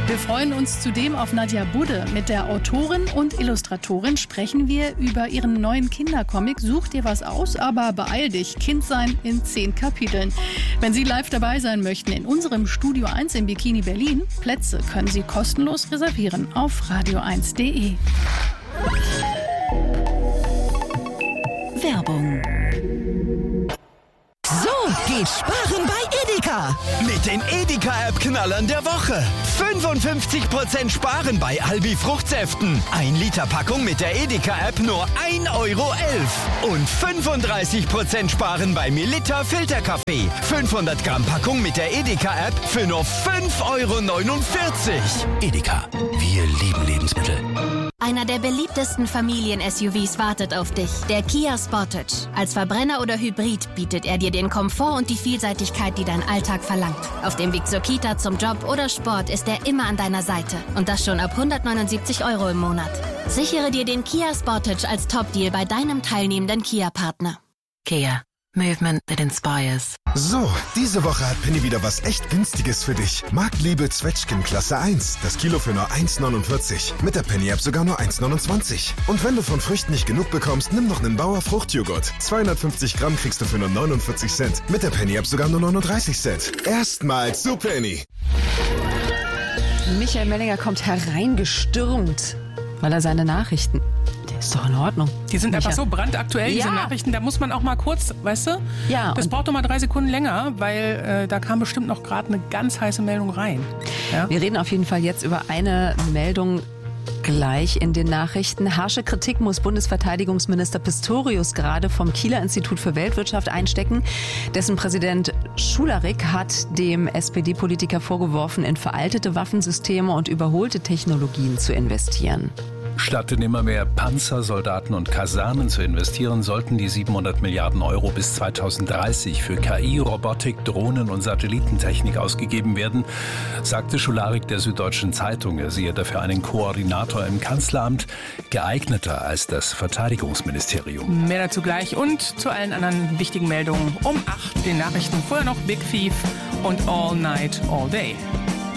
Wir freuen uns zudem auf Nadja Budde. Mit der Autorin und Illustratorin sprechen wir über ihren neuen Kindercomic. Such dir was aus, aber beeil dich. Kind sein in 10 Kapiteln. Wenn Sie live dabei sein möchten in unserem Studio 1 im Bikini Berlin, Plätze können Sie kostenlos reservieren auf radio1.de. Werbung. So geht Sparen bei Edeka. Mit den Edeka-App-Knallern der Woche. 55% Sparen bei Albi Fruchtsäften. 1 Liter Packung mit der Edeka-App nur 1,11 €. Und 35% Sparen bei Melitta Filterkaffee. 500 Gramm Packung mit der Edeka-App für nur 5,49 €. Edeka, wir lieben Lebensmittel. Einer der beliebtesten Familien-SUVs wartet auf dich. Der Kia Sportage. Als Verbrenner oder Hybrid bietet er dir den Komfort und die Vielseitigkeit, die dein Alltag verlangt. Auf dem Weg zur Kita, zum Job oder Sport ist er immer an deiner Seite. Und das schon ab 179 € im Monat. Sichere dir den Kia Sportage als Top-Deal bei deinem teilnehmenden Kia-Partner. Kia. Movement that inspires. So, diese Woche hat Penny wieder was echt Günstiges für dich. Marktliebe Zwetschgen Klasse 1. Das Kilo für nur 1,49. Mit der Penny-App sogar nur 1,29. Und wenn du von Früchten nicht genug bekommst, nimm noch einen Bauer Fruchtjoghurt. 250 Gramm kriegst du für nur 49 Cent. Mit der Penny-App sogar nur 39 Cent. Erstmals zu Penny. Michael Mellinger kommt hereingestürmt, weil er seine Nachrichten... Ist doch in Ordnung. Die sind einfach so brandaktuell, diese Nachrichten. Da muss man auch mal kurz, weißt du? Ja. Das braucht doch mal 3 Sekunden länger, weil da kam bestimmt noch gerade eine ganz heiße Meldung rein. Ja? Wir reden auf jeden Fall jetzt über eine Meldung gleich in den Nachrichten. Harsche Kritik muss Bundesverteidigungsminister Pistorius gerade vom Kieler Institut für Weltwirtschaft einstecken. Dessen Präsident Schularik hat dem SPD-Politiker vorgeworfen, in veraltete Waffensysteme und überholte Technologien zu investieren. Statt in immer mehr Panzer, Soldaten und Kasernen zu investieren, sollten die 700 Milliarden € bis 2030 für KI, Robotik, Drohnen und Satellitentechnik ausgegeben werden, sagte Schularik der Süddeutschen Zeitung. Er sehe dafür einen Koordinator im Kanzleramt, geeigneter als das Verteidigungsministerium. Mehr dazu gleich und zu allen anderen wichtigen Meldungen um 8 den Nachrichten. Vorher noch Big Thief und All Night, All Day.